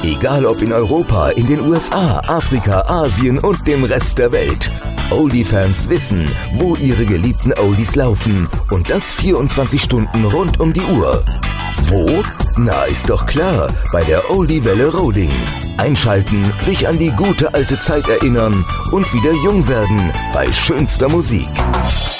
Egal ob in Europa, in den USA, Afrika, Asien und dem Rest der Welt. Oldie-Fans wissen, wo ihre geliebten Oldies laufen und das 24 Stunden rund um die Uhr. Wo? Na, ist doch klar, bei der Oldie-Welle Roding. Einschalten, sich an die gute alte Zeit erinnern und wieder jung werden bei schönster Musik.